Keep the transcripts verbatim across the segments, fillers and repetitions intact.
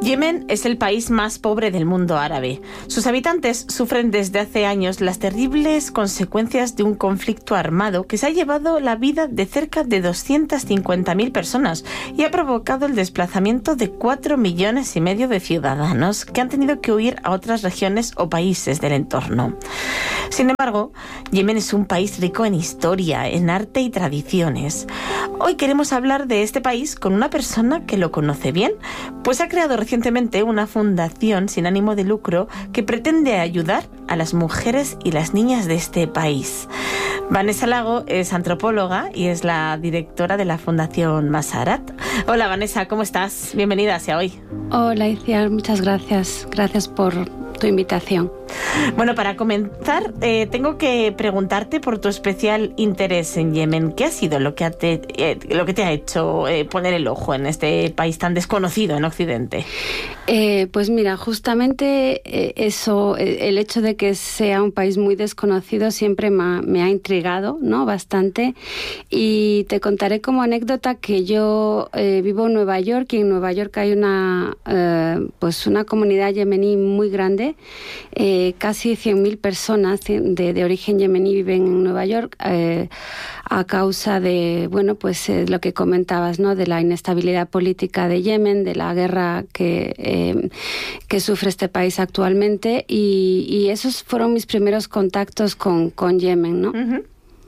Yemen es el país más pobre del mundo árabe. Sus habitantes sufren desde hace años las terribles consecuencias de un conflicto armado que se ha llevado la vida de cerca de doscientas cincuenta mil personas y ha provocado el desplazamiento de cuatro millones y medio de ciudadanos que han tenido que huir a otras regiones o países del entorno. Sin embargo, Yemen es un país rico en historia, en arte y tradiciones. Hoy queremos hablar de este país con una persona que lo conoce bien, pues ha creado recientemente una fundación sin ánimo de lucro que pretende ayudar a las mujeres y las niñas de este país. Vanessa Lago es antropóloga y es la directora de la Fundación Masarat. Hola Vanessa, ¿cómo estás? Bienvenida hacia hoy. Hola Iciar, muchas gracias. Gracias por tu invitación. Bueno, para comenzar, eh, tengo que preguntarte por tu especial interés en Yemen. ¿Qué ha sido lo que, te, eh, lo que te ha hecho eh, poner el ojo en este país tan desconocido en Occidente? Eh, pues mira, justamente eh, eso, eh, el hecho de que sea un país muy desconocido siempre me ha, me ha intrigado, ¿no? Bastante. Y te contaré como anécdota que yo eh, vivo en Nueva York y en Nueva York hay una, eh, pues una comunidad yemení muy grande. Eh, casi cien mil personas de, de origen yemení viven en Nueva York eh, a causa de, bueno, pues eh, lo que comentabas, ¿no? De la inestabilidad política de Yemen, de la guerra que, eh, que sufre este país actualmente y, y esos fueron mis primeros contactos con, con Yemen, ¿no? Uh-huh.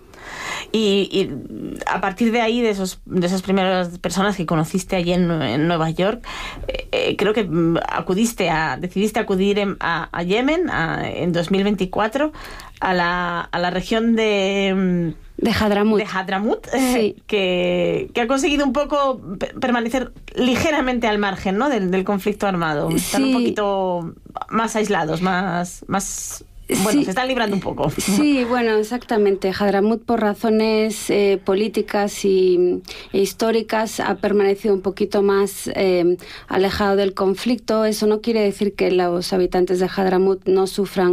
Y, y a partir de ahí, de esos de esas primeras personas que conociste allí en, en Nueva York, eh, creo que acudiste a decidiste acudir en, a, a Yemen a, en dos mil veinticuatro a la, a la región de... De Hadramut. De Hadramut, sí. eh, que, que ha conseguido un poco permanecer ligeramente al margen, ¿no? del, del conflicto armado. Están sí. un poquito más aislados, más... más Bueno, sí, se están librando un poco. Sí, bueno, exactamente. Hadramut, por razones eh, políticas y, e históricas, ha permanecido un poquito más eh, alejado del conflicto. Eso no quiere decir que los habitantes de Hadramut no sufran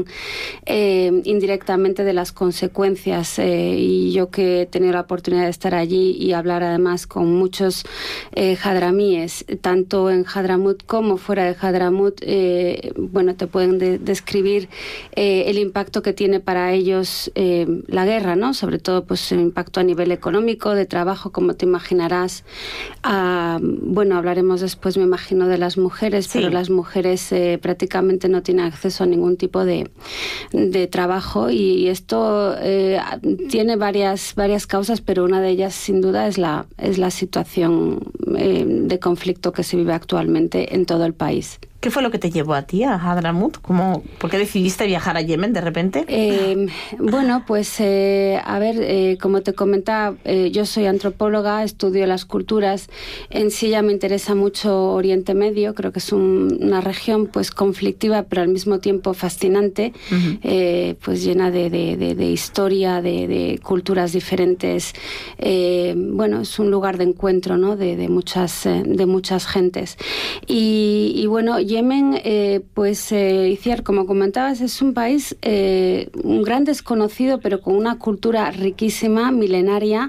eh, indirectamente de las consecuencias. Eh, y yo que he tenido la oportunidad de estar allí y hablar además con muchos eh, hadramíes, tanto en Hadramut como fuera de Hadramut, eh, bueno, te pueden de- describir eh, el impacto que tiene para ellos eh, la guerra, ¿no? Sobre todo, pues, el impacto a nivel económico, de trabajo, como te imaginarás. Ah, bueno, hablaremos después, me imagino, de las mujeres, sí. Pero las mujeres eh, prácticamente no tienen acceso a ningún tipo de, de trabajo y esto eh, tiene varias, varias causas, pero una de ellas, sin duda, es la, es la situación eh, de conflicto que se vive actualmente en todo el país. ¿Qué fue lo que te llevó a ti a Hadramut? ¿Cómo, ¿Por qué decidiste viajar a Yemen de repente? Eh, bueno, pues eh, a ver, eh, como te comentaba, eh, yo soy antropóloga, estudio las culturas. En sí ya me interesa mucho Oriente Medio. Creo que es un, una región pues conflictiva, pero al mismo tiempo fascinante, uh-huh. eh, pues llena de, de, de, de historia, de, de culturas diferentes. Eh, bueno, es un lugar de encuentro, ¿no? De, de muchas, eh, de muchas gentes. Y, y bueno, Yemen, eh, pues, eh, Iciar, como comentabas, es un país, eh, un gran desconocido, pero con una cultura riquísima, milenaria.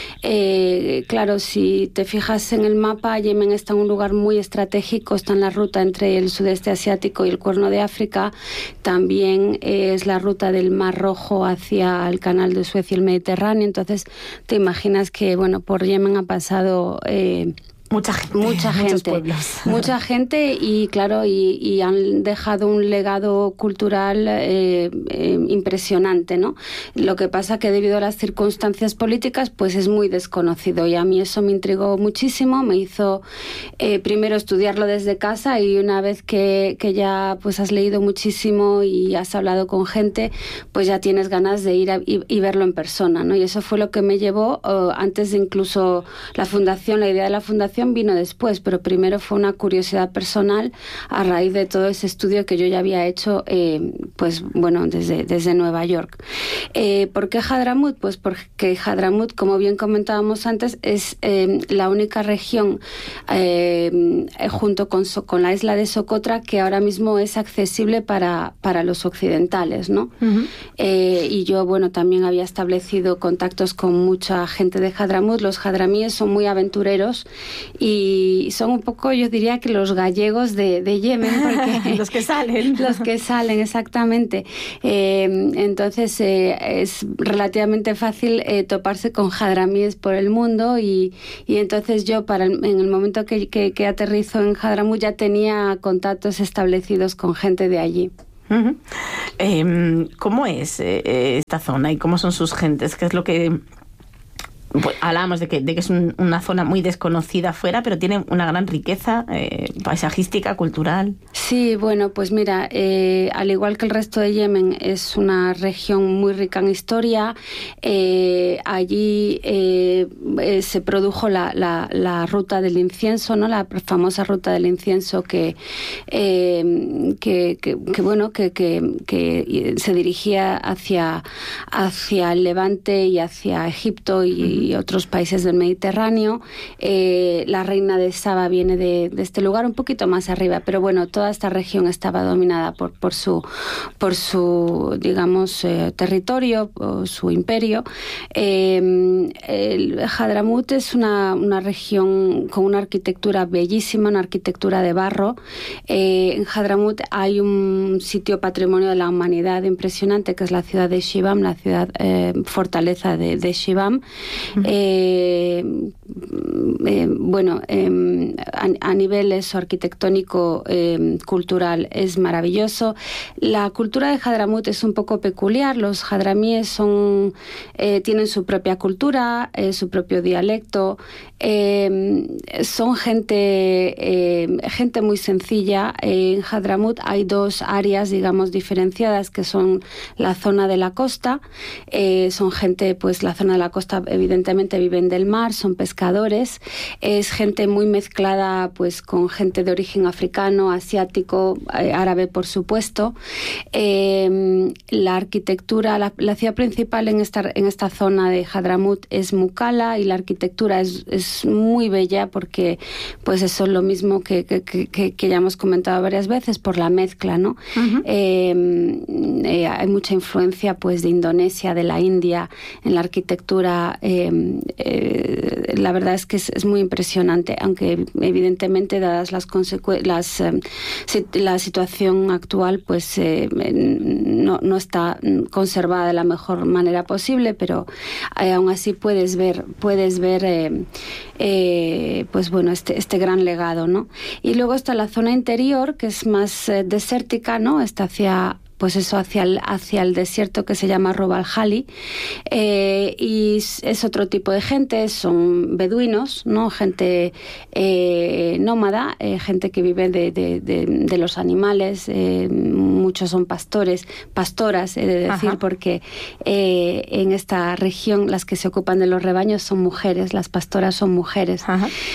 Eh, claro, si te fijas en el mapa, Yemen está en un lugar muy estratégico, está en la ruta entre el sudeste asiático y el Cuerno de África. También eh, es la ruta del Mar Rojo hacia el Canal de Suez y el Mediterráneo. Entonces, te imaginas que, bueno, por Yemen ha pasado... Eh, Mucha gente, mucha gente, pueblos. mucha gente y claro, y, y han dejado un legado cultural eh, eh, impresionante, ¿no? Lo que pasa que debido a las circunstancias políticas, pues es muy desconocido y a mí eso me intrigó muchísimo, me hizo eh, primero estudiarlo desde casa y una vez que, que ya pues has leído muchísimo y has hablado con gente, pues ya tienes ganas de ir a, y, y verlo en persona, ¿no? Y eso fue lo que me llevó uh, antes de incluso la fundación, la idea de la fundación vino después, pero primero fue una curiosidad personal a raíz de todo ese estudio que yo ya había hecho, eh, pues bueno, desde, desde Nueva York. Eh, ¿Por qué Hadramut? Pues porque Hadramut, como bien comentábamos antes, es eh, la única región eh, junto con, so con la isla de Socotra que ahora mismo es accesible para, para los occidentales, ¿no? Uh-huh. eh, y yo, bueno, también había establecido contactos con mucha gente de Hadramut. Los hadramíes son muy aventureros y son un poco, yo diría que los gallegos de, de Yemen, porque los que salen. Los que salen, exactamente. Eh, entonces eh, es relativamente fácil eh, toparse con hadramíes por el mundo y, y entonces yo para el, en el momento que, que, que aterrizo en Hadramut ya tenía contactos establecidos con gente de allí. Uh-huh. Eh, ¿Cómo es eh, esta zona y cómo son sus gentes? ¿Qué es lo que...? Pues hablábamos de que, de que es un, una zona muy desconocida afuera, pero tiene una gran riqueza eh, paisajística, cultural. Sí, bueno, pues mira, eh, al igual que el resto de Yemen, es una región muy rica en historia. Eh, allí eh, eh, se produjo la, la, la ruta del incienso, ¿no? La famosa ruta del incienso que, eh, que, que, que bueno, que, que, que se dirigía hacia, hacia el Levante y hacia Egipto y y otros países del Mediterráneo. Eh, la reina de Saba viene de, de este lugar un poquito más arriba, pero bueno, toda esta región estaba dominada por, por su, por su digamos, eh, territorio, o su imperio. Eh, el Hadramut es una, una región con una arquitectura bellísima, una arquitectura de barro. Eh, en Hadramut hay un sitio patrimonio de la humanidad impresionante, que es la ciudad de Shibam, la ciudad eh, fortaleza de, de Shibam. Eh, eh, bueno, eh, a, a nivel eso, arquitectónico, eh, cultural, es maravilloso. La cultura de Hadramut es un poco peculiar. Los hadramíes son, eh, tienen su propia cultura, eh, su propio dialecto. Eh, son gente, eh, gente muy sencilla. Eh, en Hadramut hay dos áreas, digamos, diferenciadas, que son la zona de la costa. Eh, son gente, pues la zona de la costa, evidentemente, viven del mar, son pescadores. Es gente muy mezclada, pues, con gente de origen africano, asiático, eh, árabe, por supuesto. Eh, la arquitectura, la, la ciudad principal en esta, en esta zona de Hadramut es Mukalla, y la arquitectura es, es muy bella porque, pues, eso es lo mismo que, que, que, que ya hemos comentado varias veces, por la mezcla, ¿no? Uh-huh. eh, eh, hay mucha influencia, pues, de Indonesia, de la India, en la arquitectura. Eh, eh, la verdad es que es, es muy impresionante, aunque evidentemente, dadas las consecuencias, eh, la situación actual, pues eh, no, no está conservada de la mejor manera posible, pero eh, aún así puedes ver, puedes ver eh, eh, pues bueno, este, este gran legado, ¿no? Y luego está la zona interior, que es más eh, desértica, ¿no? Está hacia pues eso, hacia el, hacia el desierto, que se llama Rub al-Khali, eh, y es otro tipo de gente, son beduinos, ¿no? Gente eh, nómada, eh, gente que vive de, de, de, de los animales, eh, muchos son pastores, pastoras, he de decir, Ajá. porque eh, en esta región las que se ocupan de los rebaños son mujeres, las pastoras son mujeres.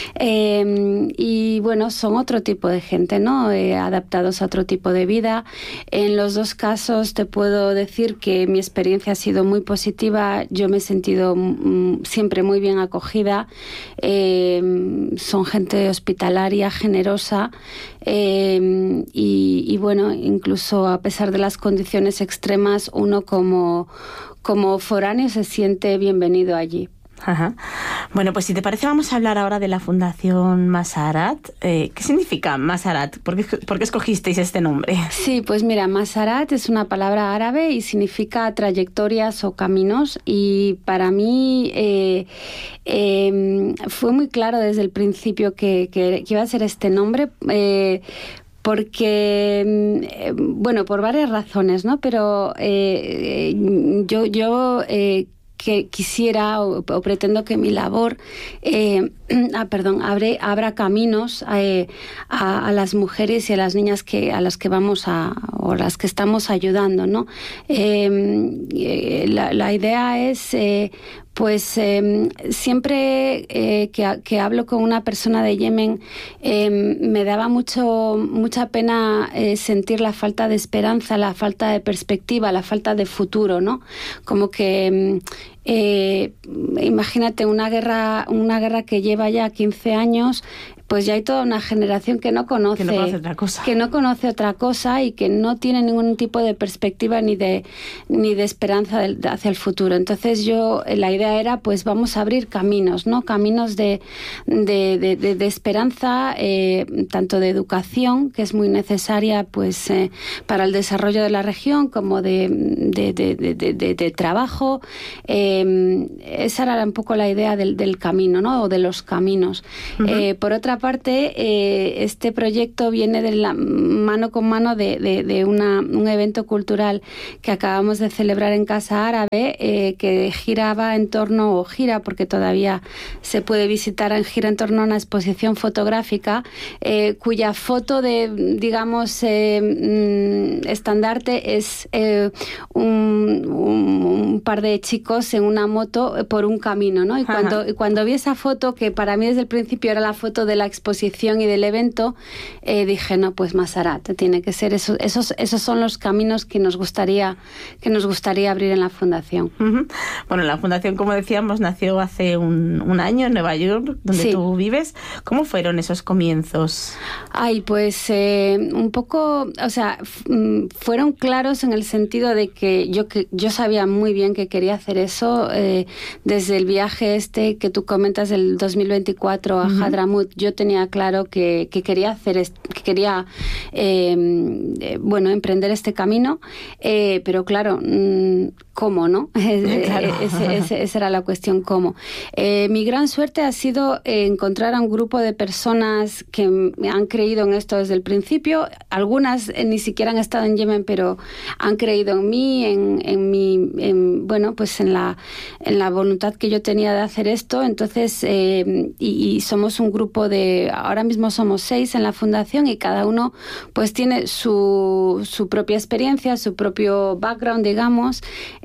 Eh, y bueno, son otro tipo de gente, ¿no? Eh, adaptados a otro tipo de vida. En los dos casos te puedo decir que mi experiencia ha sido muy positiva. Yo me he sentido mm, siempre muy bien acogida. Eh, son gente hospitalaria, generosa, eh, y, y bueno, incluso a pesar de las condiciones extremas, uno como, como foráneo se siente bienvenido allí. Ajá. Bueno, pues si te parece, vamos a hablar ahora de la Fundación Masarat. Eh, ¿Qué significa Masarat? ¿Por qué, ¿Por qué escogisteis este nombre? Sí, pues mira, Masarat es una palabra árabe y significa trayectorias o caminos, y para mí eh, eh, fue muy claro desde el principio que, que, que iba a ser este nombre. Eh, porque, bueno, por varias razones, ¿no? Pero eh, yo... yo eh, que quisiera o, o pretendo que mi labor eh, ah, perdón, abre, abra caminos eh, a, a las mujeres y a las niñas que a las que vamos a o las que estamos ayudando, ¿no? Eh, eh, la, la idea es eh, pues eh, siempre eh, que, que hablo con una persona de Yemen, eh, me daba mucho mucha pena eh, sentir la falta de esperanza, la falta de perspectiva, la falta de futuro, ¿no? Como que eh, imagínate una guerra, una guerra que lleva ya quince años, pues ya hay toda una generación que no conoce, que no conoce otra cosa, que no conoce otra cosa y que no tiene ningún tipo de perspectiva ni de ni de esperanza de, de hacia el futuro. Entonces yo, la idea era, pues vamos a abrir caminos, ¿no? Caminos de, de, de, de, de esperanza, eh, tanto de educación, que es muy necesaria pues eh, para el desarrollo de la región, como de, de, de, de, de, de, de trabajo. Eh, esa era un poco la idea del, del camino, ¿no? O de los caminos. Uh-huh. Eh, por otra parte, eh, este proyecto viene de la mano con mano de, de, de una, un evento cultural que acabamos de celebrar en Casa Árabe, eh, que giraba en torno, o gira porque todavía se puede visitar, en gira en torno a una exposición fotográfica, eh, cuya foto de, digamos, eh, estandarte es eh, un, un, un par de chicos en una moto por un camino, ¿no? Y cuando, y cuando vi esa foto, que para mí desde el principio era la foto de la exposición y del evento, eh, dije, no, pues Masarat, tiene que ser eso, esos, esos son los caminos que nos gustaría, que nos gustaría abrir en la Fundación. Uh-huh. Bueno, la Fundación, como decíamos, nació hace un, un año en Nueva York, donde sí. tú vives. ¿Cómo fueron esos comienzos? Ay, pues eh, un poco, o sea, f- fueron claros en el sentido de que yo, que yo sabía muy bien que quería hacer eso. Eh, desde el viaje este que tú comentas del dos mil veinticuatro a uh-huh. Hadramut, yo tenía claro que, que quería hacer, est- que quería, eh, eh, bueno, emprender este camino, eh, pero claro, mmm, ¿cómo, no? Claro. Ese, ese, esa era la cuestión, ¿cómo? Eh, mi gran suerte ha sido eh, encontrar a un grupo de personas que han creído en esto desde el principio. Algunas eh, ni siquiera han estado en Yemen, pero han creído en mí, en, en mi, en, bueno, pues en la, en la voluntad que yo tenía de hacer esto. Entonces, eh, y, y somos un grupo de, ahora mismo somos seis en la Fundación y cada uno pues tiene su, su propia experiencia, su propio background, digamos.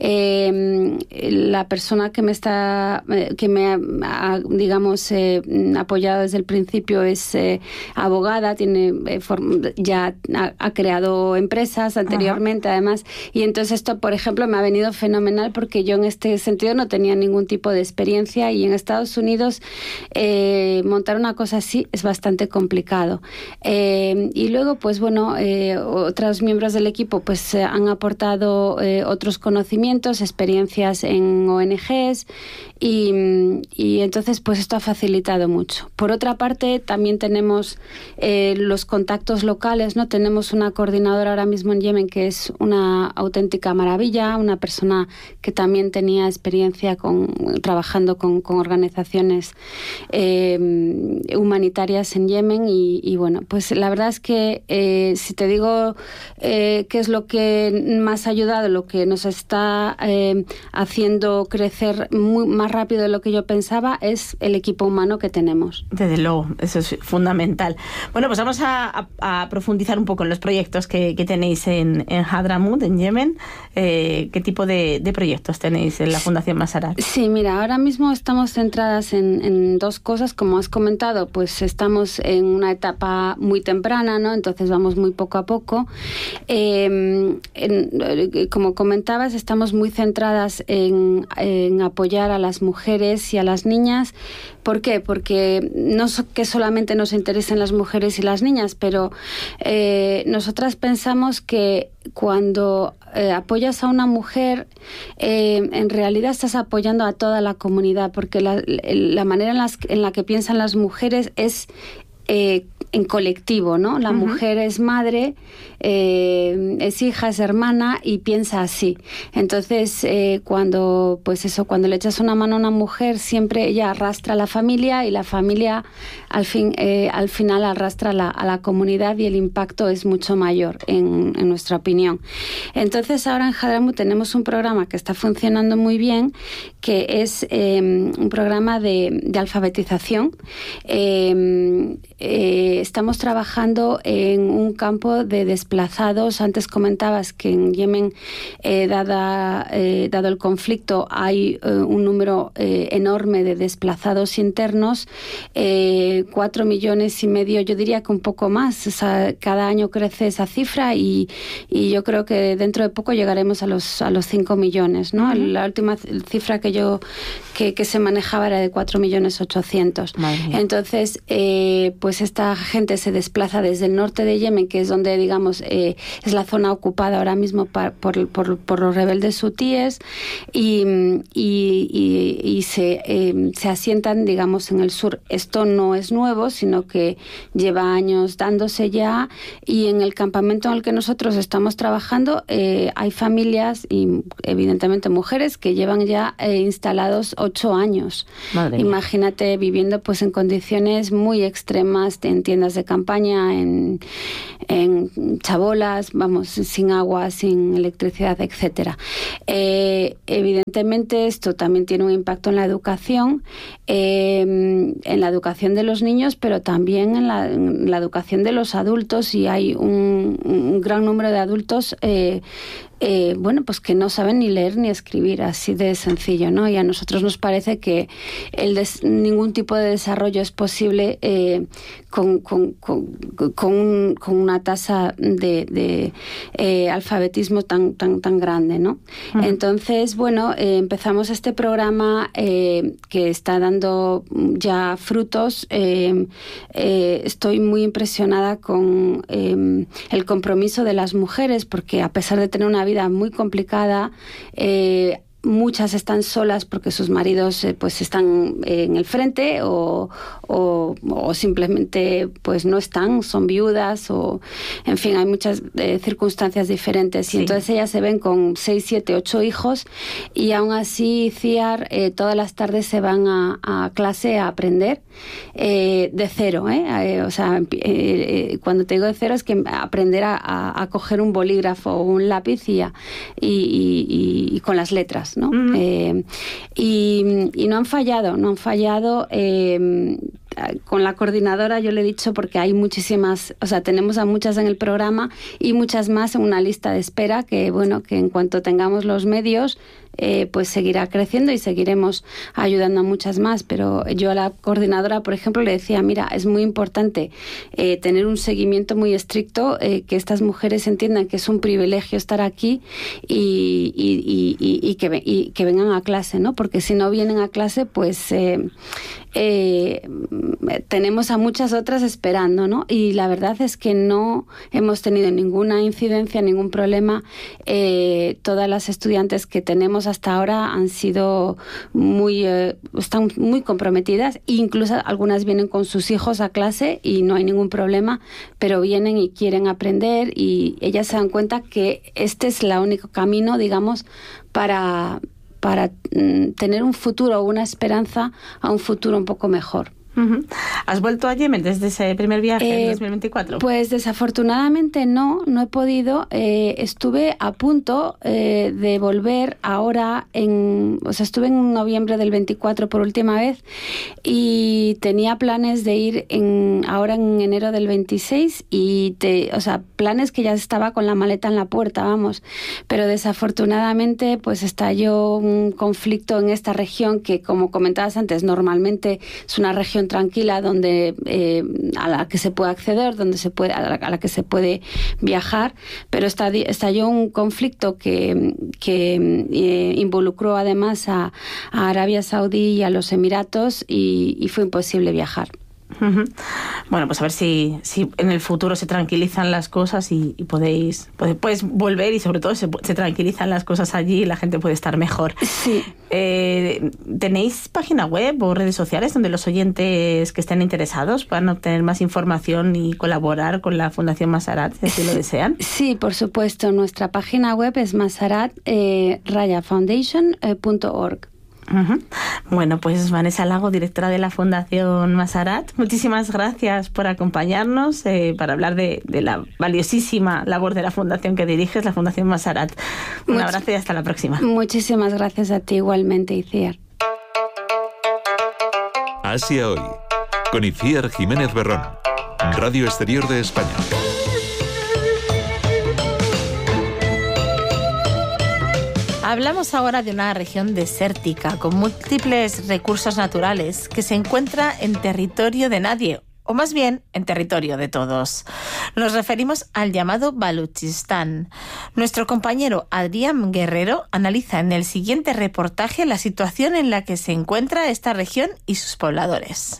Eh, la persona que me está, que me ha, digamos, eh, apoyado desde el principio es eh, abogada, tiene eh, form- ya ha, ha creado empresas anteriormente, Ajá. además, y entonces esto, por ejemplo, me ha venido fenomenal porque yo en este sentido no tenía ningún tipo de experiencia y en Estados Unidos eh, montar una cosa así es bastante complicado. Eh, y luego, pues bueno, eh, otros miembros del equipo pues eh, han aportado eh, otros conocimientos, experiencias en O N Ges y, y entonces pues esto ha facilitado mucho. Por otra parte, también tenemos eh, los contactos locales, ¿no? Tenemos una coordinadora ahora mismo en Yemen que es una auténtica maravilla, una persona que también tenía experiencia con, trabajando con, con organizaciones eh, humanitarias en Yemen y, y bueno, pues la verdad es que eh, si te digo eh, qué es lo que más ha ayudado, lo que nos está eh, haciendo crecer muy, más rápido de lo que yo pensaba, es el equipo humano que tenemos. Desde luego, eso es fundamental. Bueno, pues vamos a, a, a profundizar un poco en los proyectos que, que tenéis en, en Hadramut, en Yemen. Eh, ¿Qué tipo de, de proyectos tenéis en la Fundación Masarat? Sí, mira, ahora mismo estamos centradas en, en dos cosas. Como has comentado, pues estamos en una etapa muy temprana, ¿no? Entonces vamos muy poco a poco. Eh, en, como comentabas, estamos muy centradas en, en apoyar a las mujeres y a las niñas. ¿Por qué? Porque no es que solamente nos interesen las mujeres y las niñas, pero eh, nosotras pensamos que cuando eh, apoyas a una mujer, eh, en realidad estás apoyando a toda la comunidad, porque la, la manera en, las, en la que piensan las mujeres es eh, en colectivo, ¿no? La uh-huh. mujer es madre, eh, es hija, es hermana y piensa así. Entonces, eh, cuando, pues eso, cuando le echas una mano a una mujer, siempre ella arrastra a la familia y la familia al fin, eh, al final arrastra la, a la comunidad y el impacto es mucho mayor, en, en nuestra opinión. Entonces, ahora en Hadramut tenemos un programa que está funcionando muy bien, que es eh, un programa de, de alfabetización. Eh, eh, estamos trabajando en un campo de desplazados. Antes comentabas que en Yemen, eh, dada, eh, dado el conflicto, hay eh, un número eh, enorme de desplazados internos, eh, cuatro millones y medio, yo diría que un poco más. O sea, cada año crece esa cifra y, y yo creo que dentro de poco llegaremos a los a los cinco millones, ¿no? Uh-huh. La última cifra que yo que, que se manejaba era de cuatro millones ochocientos. Entonces, eh, pues esta gente se desplaza desde el norte de Yemen, que es donde, digamos, eh, es la zona ocupada ahora mismo par, por, por, por los rebeldes hutíes, y, y, y, y se, eh, se asientan, digamos, en el sur. Esto no es nuevo, sino que lleva años dándose ya, y en el campamento en el que nosotros estamos trabajando eh, hay familias y evidentemente mujeres que llevan ya eh, instalados ocho años. Madre Imagínate mía. Viviendo pues en condiciones muy extremas, en tiendas de campaña, en, en chabolas, vamos, sin agua, sin electricidad, etcétera. Eh, evidentemente esto también tiene un impacto en la educación, eh, en la educación de los niños, pero también en la, en la educación de los adultos, y hay un, un gran número de adultos eh, Eh, bueno, pues que no saben ni leer ni escribir, así de sencillo, ¿no? Y a nosotros nos parece que el des, ningún tipo de desarrollo es posible eh, con, con, con, con, con una tasa de, de eh, alfabetismo tan, tan, tan grande, ¿no? Uh-huh. Entonces, bueno, eh, empezamos este programa eh, que está dando ya frutos. Eh, eh, estoy muy impresionada con eh, el compromiso de las mujeres, porque a pesar de tener una vida muy complicada, eh, muchas están solas porque sus maridos eh, pues están eh, en el frente o, o, o simplemente pues no están, son viudas, o en fin, hay muchas eh, circunstancias diferentes. Sí. Y entonces ellas se ven con seis, siete, ocho hijos, y aún así C I A R eh, todas las tardes se van a, a clase a aprender eh, de cero, ¿eh? Eh, o sea, eh, eh, cuando te digo de cero es que aprender a, a, a coger un bolígrafo o un lápiz y, a, y, y, y, y con las letras, ¿no? Uh-huh. Eh, y, y no han fallado, no han fallado. Eh, con la coordinadora yo le he dicho, porque hay muchísimas, o sea, tenemos a muchas en el programa y muchas más en una lista de espera, que bueno, que en cuanto tengamos los medios, eh, pues seguirá creciendo y seguiremos ayudando a muchas más. Pero yo a la coordinadora, por ejemplo, le decía, mira, es muy importante eh, tener un seguimiento muy estricto, eh, que estas mujeres entiendan que es un privilegio estar aquí y, y, y, y, y, que, y que vengan a clase, ¿no? Porque si no vienen a clase, pues eh, eh, tenemos a muchas otras esperando, ¿no? Y la verdad es que no hemos tenido ninguna incidencia, ningún problema. Eh, todas las estudiantes que tenemos hasta ahora han sido muy, eh, están muy comprometidas, incluso algunas vienen con sus hijos a clase y no hay ningún problema, pero vienen y quieren aprender, y ellas se dan cuenta que este es el único camino, digamos, para, para mm, tener un futuro o una esperanza a un futuro un poco mejor. Uh-huh. ¿Has vuelto a Yemen desde ese primer viaje eh, en dos mil veinticuatro? Pues desafortunadamente no, no he podido. Eh, estuve a punto eh, de volver ahora, en, o sea, estuve en noviembre del veinticuatro por última vez, y tenía planes de ir en, ahora en enero del veintiséis, y te, o sea, planes que ya estaba con la maleta en la puerta, vamos. Pero desafortunadamente pues estalló un conflicto en esta región que, como comentabas antes, normalmente es una región tranquila donde eh, a la que se puede acceder, donde se puede, a la, a la que se puede viajar, pero estalló un conflicto que, que eh, involucró además a, a Arabia Saudí y a los Emiratos, y, y fue imposible viajar. Uh-huh. Bueno, pues a ver si, si en el futuro se tranquilizan las cosas y, y podéis, puedes volver, y sobre todo se, se tranquilizan las cosas allí y la gente puede estar mejor. Sí. Eh, ¿Tenéis página web o redes sociales donde los oyentes que estén interesados puedan obtener más información y colaborar con la Fundación Masarat, si así lo desean? Sí, por supuesto. Nuestra página web es masarat raya foundation punto org. Uh-huh. Bueno, pues Vanessa Lago, directora de la Fundación Masarat, muchísimas gracias por acompañarnos eh, para hablar de, de la valiosísima labor de la fundación que diriges, la Fundación Masarat. Un Much- abrazo y hasta la próxima. Muchísimas gracias a ti igualmente, Iciar. Asia Hoy, con Iciar Jiménez Berrón. Radio Exterior de España. Hablamos ahora de una región desértica con múltiples recursos naturales que se encuentra en territorio de nadie, o más bien en territorio de todos. Nos referimos al llamado Baluchistán. Nuestro compañero Adrián Guerrero analiza en el siguiente reportaje la situación en la que se encuentra esta región y sus pobladores.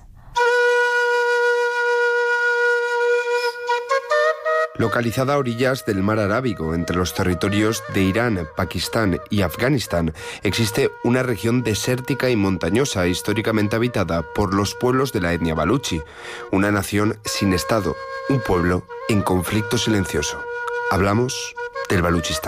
Localizada a orillas del mar Arábigo, entre los territorios de Irán, Pakistán y Afganistán, existe una región desértica y montañosa históricamente habitada por los pueblos de la etnia baluchi, una nación sin estado, un pueblo en conflicto silencioso. Hablamos del Baluchistán.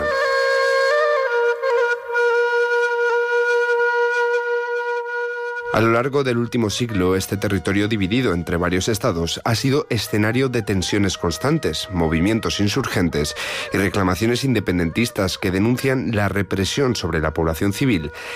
A lo largo del último siglo, este territorio dividido entre varios estados ha sido escenario de tensiones constantes, movimientos insurgentes y reclamaciones independentistas que denuncian la represión sobre la población civil